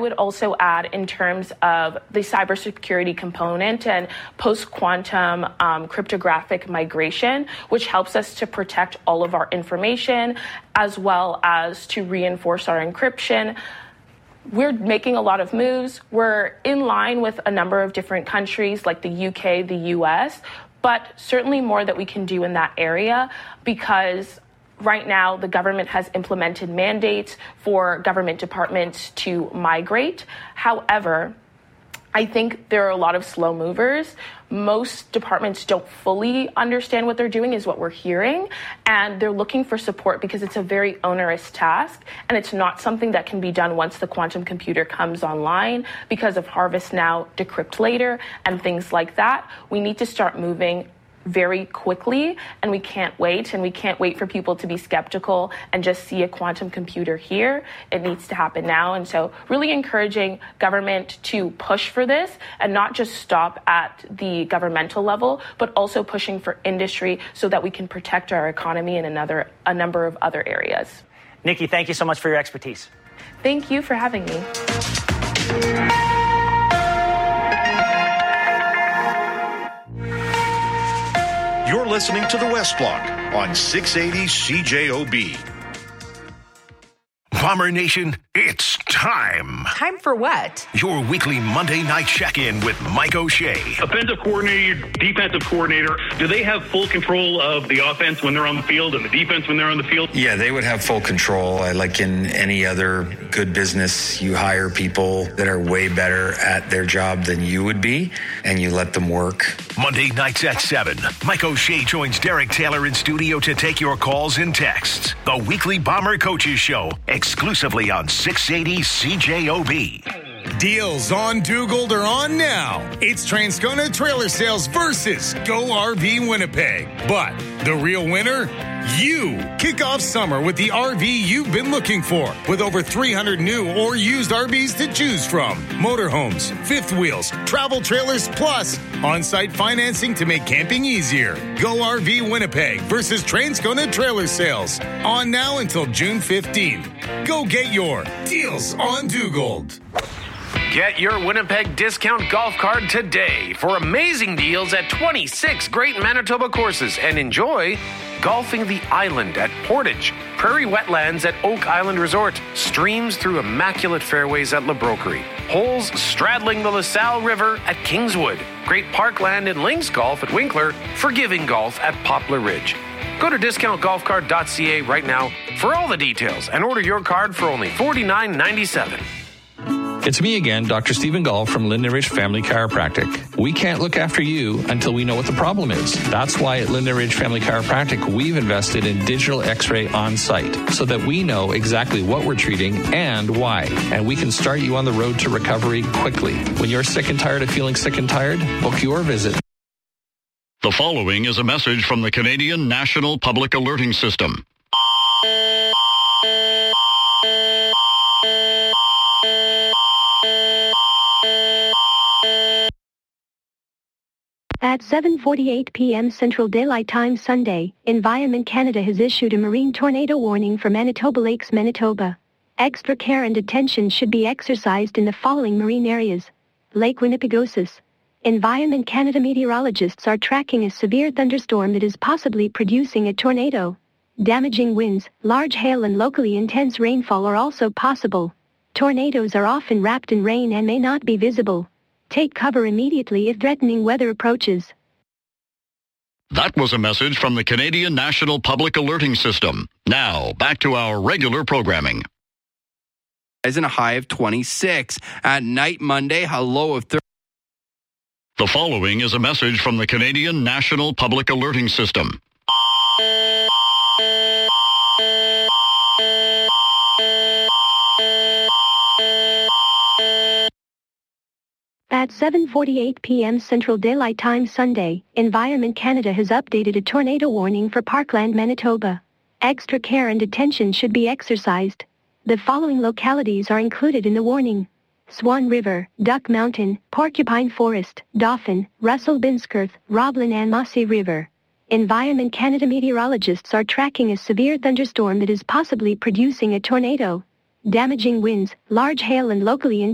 would also add in terms of the cybersecurity component and post-quantum cryptographic migration, which helps us to protect all of our information as well as to reinforce our encryption. We're making a lot of moves. We're in line with a number of different countries like the UK, the US, but certainly more that we can do in that area, because right now the government has implemented mandates for government departments to migrate. However, I think there are a lot of slow movers. Most departments don't fully understand what they're doing, is what we're hearing, and they're looking for support because it's a very onerous task, and it's not something that can be done once the quantum computer comes online because of Harvest Now, Decrypt Later, and things like that. We need to start moving very quickly, and we can't wait for people to be skeptical and just see a quantum computer here. It needs to happen now. And so really encouraging government to push for this and not just stop at the governmental level, but also pushing for industry so that we can protect our economy in a number of other areas. Nikki, thank you so much for your expertise. Thank you for having me. You're listening to The West Block on 680 CJOB. Bomber Nation, it's time. Time for what? Your weekly Monday night check-in with Mike O'Shea. Offensive coordinator, defensive coordinator, do they have full control of the offense when they're on the field and the defense when they're on the field? Yeah, they would have full control. Like in any other good business, you hire people that are way better at their job than you would be, and you let them work. Monday nights at 7, Mike O'Shea joins Derek Taylor in studio to take your calls and texts. The weekly Bomber Coaches Show, exclusively on 680 CJOB. Deals on Dugald are on now. It's Transcona Trailer Sales versus Go RV Winnipeg. But the real winner? You. Kick off summer with the RV you've been looking for, with over 300 new or used RVs to choose from. Motorhomes, fifth wheels, travel trailers, plus on-site financing to make camping easier. Go RV Winnipeg versus Transcona Trailer Sales. On now until June 15th. Go get your Deals on Dugald. Get your Winnipeg discount golf card today for amazing deals at 26 great Manitoba courses, and enjoy golfing the island at Portage, prairie wetlands at Oak Island Resort, streams through immaculate fairways at La Broquerie, holes straddling the LaSalle River at Kingswood, great parkland and links golf at Winkler, forgiving golf at Poplar Ridge. Go to discountgolfcard.ca right now for all the details and order your card for only $49.97. It's me again, Dr. Stephen Gall from Linden Ridge Family Chiropractic. We can't look after you until we know what the problem is. That's why at Linden Ridge Family Chiropractic, we've invested in digital x-ray on site so that we know exactly what we're treating and why. And we can start you on the road to recovery quickly. When you're sick and tired of feeling sick and tired, book your visit. The following is a message from the Canadian National Public Alerting System. At 7:48 p.m. Central Daylight Time Sunday, Environment Canada has issued a marine tornado warning for Manitoba Lakes, Manitoba. Extra care and attention should be exercised in the following marine areas. Lake Winnipegosis. Environment Canada meteorologists are tracking a severe thunderstorm that is possibly producing a tornado. Damaging winds, large hail and locally intense rainfall are also possible. Tornadoes are often wrapped in rain and may not be visible. Take cover immediately if threatening weather approaches. That was a message from the Canadian National Public Alerting System. Now, back to our regular programming. As in a high of 26. At night Monday, a low of 30. The following is a message from the Canadian National Public Alerting System. At 7:48 p.m. Central Daylight Time Sunday, Environment Canada has updated a tornado warning for Parkland, Manitoba. Extra care and attention should be exercised. The following localities are included in the warning: Swan River, Duck Mountain, Porcupine Forest, Dauphin, Russell Binskirth, Roblin and Mossy River. Environment Canada meteorologists are tracking a severe thunderstorm that is possibly producing a tornado. Damaging winds, large hail and locally